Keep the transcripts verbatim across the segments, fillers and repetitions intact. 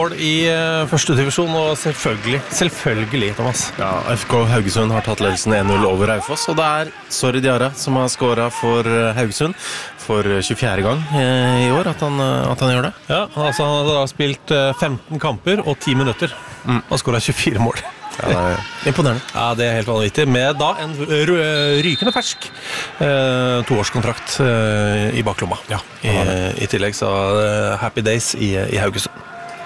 I uh, første divisjon, og selvfølgelig, selvfølgelig, Thomas. Ja, F K Haugesund har tatt ledelsen en null over Raufoss, og det er Sorry Diarra som har skåret for Haugesund for tjuefjerde gang uh, i år at han, uh, at han gjør det. Ja, altså han har femten femten kamper og ti minutter. Mm. Han skåret tjuefire mål. Ja, det er imponerende. Ja, det er helt vanvittig. Med da en rykende fersk uh, toårskontrakt uh, i baklomma. Ja, I, I tillegg så uh, Happy Days i, i Haugesund.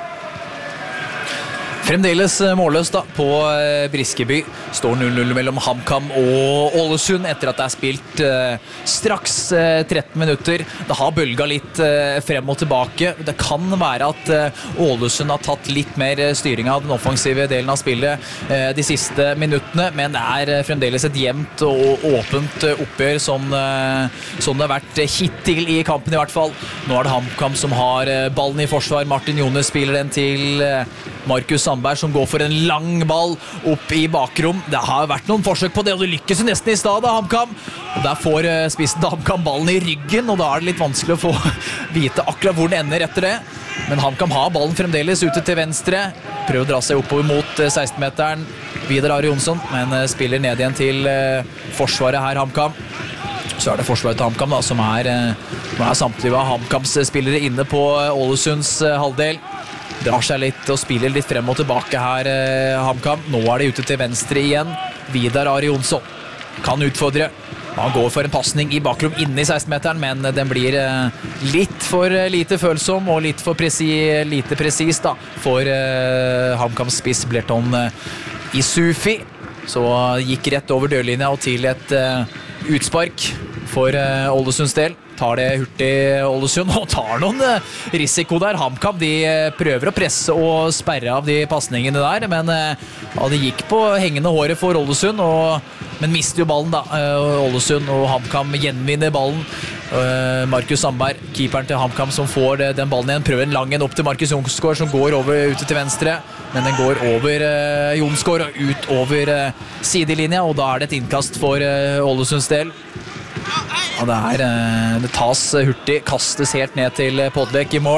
Fremdeles målløst da på Briskeby. Står null null mellom HamKam og Ålesund etter at det er spilt eh, straks eh, tretten minutter. Det har bølget litt eh, frem og tilbake. Det kan være at eh, Ålesund har tatt litt mer styring av den offensive delen av spillet eh, de siste minuttene, men det er eh, fremdeles et jevnt og åpent eh, oppgjør som, eh, som det har vært hittil i kampen i hvert fall. Nå er det HamKam som har eh, ballen i forsvar. Martin Jones spiller den til eh, Markus Sandberg som går for en lang ball opp i bakrom. Det har vært noen forsøk på det, og det lykkes jo nesten i stedet av HamKam. Og der får spissen til HamKam ballen i ryggen, og da er det litt vanskelig å få vite akkurat hvor den ender etter det. Men HamKam har ballen fremdeles ute til venstre. Prøver å dra seg oppover mot seksten-meteren. Vidar Ari Jonsson, men spiller ned igjen til forsvaret her, HamKam. Så er det forsvaret til HamKam da, som er, som er samtidig av HamKams spillere inne på Ålesunds halvdel. Drar seg litt og spiller litt frem og tilbake her, eh, HamKam. Nå er det ute til venstre igjen. Vidar Ari Jonsson kan utfordre. Han går for en passning i bakrom inne i seksten-meteren, men den blir eh, litt for lite følsom og litt for presi, lite presis da, for eh, HamKams spiss Blerton eh, Isufi. Så gikk rett over dørlinja og til et eh, utspark for eh, Ålesunds del. Tar det hurtig Ålesund og tar noen risiko der. HamKam de prøver å presse og sperre av de passningene der, men ja, det gikk på hengende håret for Ålesund, og, men mister jo ballen da. Ålesund og HamKam gjenvinner ballen. Markus Sandberg, keeperen til HamKam, som får den ballen igjen, prøver en lang en opp til Markus Jonsgaard, som går over ute til venstre, men den går over uh, Jonsgaard og ut over uh, sidelinja, og da er det et innkast for uh, Ålesunds del. Ja, det, er, det tas hurtig, kastes helt ned til Podlek i mål,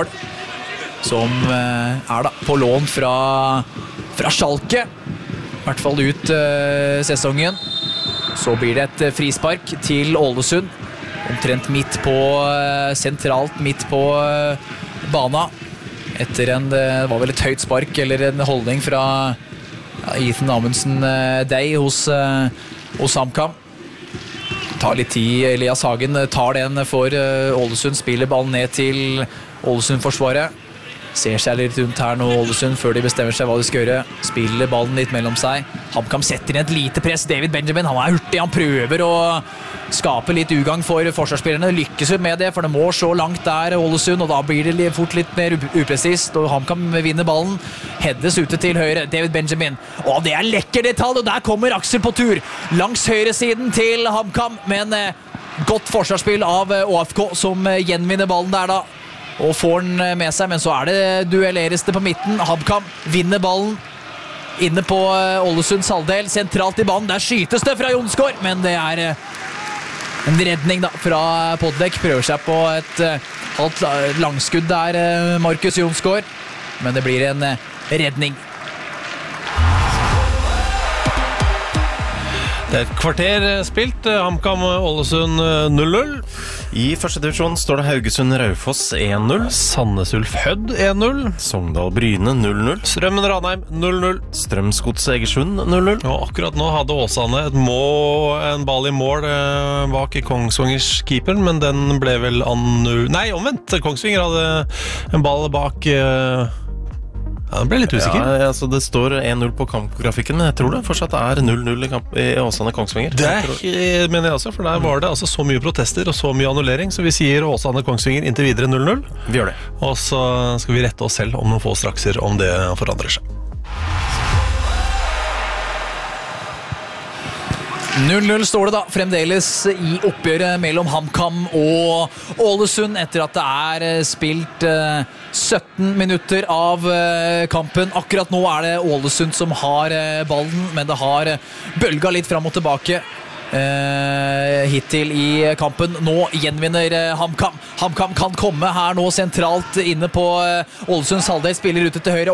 som er da på lån fra, fra Schalke, i hvert fall ut uh, sesongen. Så blir det et frispark til Ålesund, omtrent midt på, uh, sentralt midt på uh, bana, etter en, det var vel et høyt spark, eller en holdning fra ja, Ethan Amundsen uh, Day hos, uh, hos HamKam. Tar litt tid, Elias Hagen tar den for Ålesund, spiller ballen ned til Ålesund-forsvaret. Ser seg litt rundt her nå, Ålesund, før de bestemmer seg hva de skal gjøre. Spiller ballen litt mellom seg. HamKam setter inn et lite press. David Benjamin, han er hurtig, han prøver å skape litt ugang for forsvarsspillerne. Lykkes jo med det, for det må så langt der Ålesund, og da blir det fort litt mer upresist, og HamKam vinner ballen. Heddes ute til høyre, David Benjamin. Å, det er lekker detalj, og der kommer Aksel på tur. Langs høyre siden til HamKam, men eh, godt forsvarsspill av eh, Å F K, som eh, gjenvinner ballen der da. Og får den med seg, men så er det duelleres det på midten. HamKam vinner ballen inne på Ålesunds halvdel, sentralt i banen. Der skytes det fra Jonsgaard, men det er en redning da fra Podlek. Prøver seg på et halvt langskudd der, Markus Jonsgaard, men det blir en redning. Det er et kvarter spilt, HamKam Ålesund null null. I første divisjon står det Haugesund Raufoss en null, Sandnes Ulf Hødd en null, Sogndal Bryne null null, Strømmen Ranheim null null, Strømsgodset Egersund null null. Og akkurat nå hadde Åsane et mål, en ball i mål eh, bak i Kongsvingers keeper, men den ble vel annull... Nei, omvendt, Kongsvinger hadde en ball bak... Eh, Ja, den ble litt usikker. Ja, altså det står en null på kampgrafikken, men jeg tror det fortsatt er null null i, kamp, i Åsane Kongsvinger. Det er, mener jeg også, for der var det altså så mye protester og så mye annullering, så vi sier Åsane Kongsvinger inntil videre null null. Vi gjør det. Og så skal vi rette oss selv om noen få strakser om det forandrer seg. null null står det da fremdeles i oppgjøret mellom HamKam og Ålesund etter at det er spilt sytten minutter av kampen. Akkurat nå er det Ålesund som har ballen, men det har bølget litt frem og tilbake hittil i kampen. Nå gjenvinner HamKam. HamKam kan komme her nå sentralt inne på Ålesunds halvdel, spiller ute til høyre.